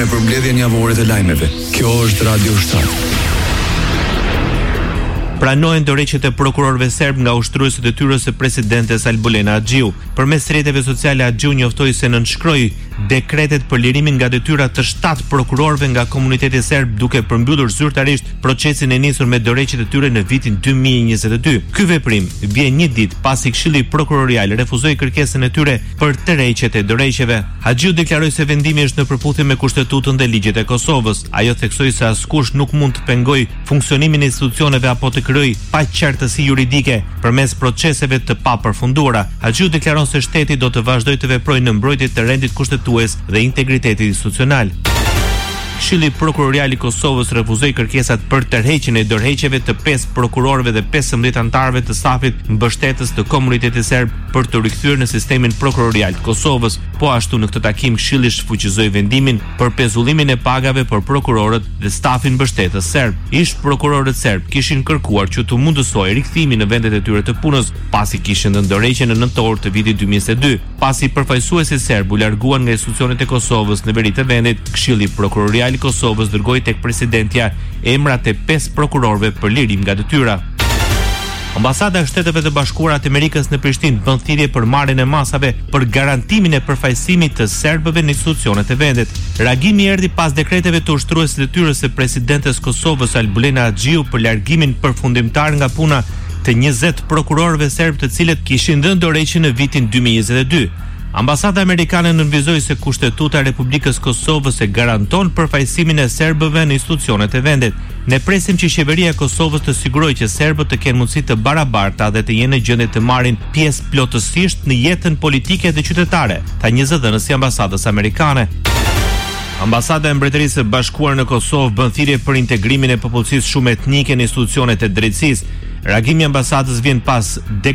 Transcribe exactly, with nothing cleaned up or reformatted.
me për mbledhjen javore të lajmeve. Kjo është Radio shtat. Pranohen dorëheqjet e prokurorëve serb nga ushtruesit e tyre së presidentes Albulena Axhiu. Përmes rrjeteve sociale Axhiu njoftoi se nënshkroi dekretet për lirimin nga detyra të shtatë prokurorëve nga komuniteti serb, duke përmbyllur zyrtarisht procesin e nisur me dorëheqjet e tyre në vitin dy mijë e njëzet e dy. Ky veprim vjen një ditë pasi Këshilli Prokurorial refuzoi kërkesën e tyre për tërheqjet e dorëheqjeve. Axhiu deklaroi se vendimi është në përputhje me kushtetutën dhe ligjet e Kosovës. Ajo theksoi se askush nuk mund të pengojë funksionimin e institucioneve apo të krijojë paqartësi juridike përmes proceseve të papërfunduara. Axhiu deklaron se shteti do të vazhdojë të veprojë në mbrojtje të rendit kushtetues dhe integritetit institucional. Këshilli Prokurorial i Kosovës refuzoi kërkesat për tërheqjen e dorëheqjeve të pesë prokurorëve dhe pesëmbëdhjetë anëtarëve të stafit mbështetës të komunitetit serb për të rikthyer në sistemin prokurorial të Kosovës. Po ashtu në këtë takim Këshilli shfuqizoi vendimin për pezullimin e pagave për prokurorët dhe stafin mbështetës serb. Ish prokurorët serb kishin kërkuar që të mundësojë rikthimin në vendet e tyre të punës pasi kishin dhënë dorëheqje në nëntor të vitit dy mijë e dy. Pasi përfaqësuesit serb u larguan nga institucionet e Kosovës në veri të vendit, Këshilli Prokurorial i Kosovës dërgoi tek presidentja emrat e pesë prokurorëve për lirim nga detyra. Ambasada e Shteteve të Bashkuara të Amerikës në Prishtinë bën thirrje për marrjen e masave për garantimin e përfaqësimit të serbëve në institucionet e vendit. Reagimi erdhi pas dekreteve të ushtruesit të tyre së presidentes Kosovës Albulena Axhiu për largimin përfundimtar nga puna të njëzet prokurorëve serb të cilët kishin dhënë dorëheqje në vitin dy mijë e njëzet e dy. Ambasada amerikane nënvizoi se Kushtetuta e Republikës Kosovës e garanton përfaqësimin e serbëve në institucionet e vendit. Ne presim që qeveria e Kosovës të sigurojë që serbët të kenë mundësi të barabarta dhe të jenë në gjendje të marrin pjesë plotësisht në jetën politike dhe qytetare, tha një zëdhënës i ambasadës amerikane. Ambasada e Mbretërisë së Bashkuar në Kosovë bën thirrje për integrimin e popullsisë shumë etnike në institucionet e drejtësisë. Reagimi i ambasadës vjen pas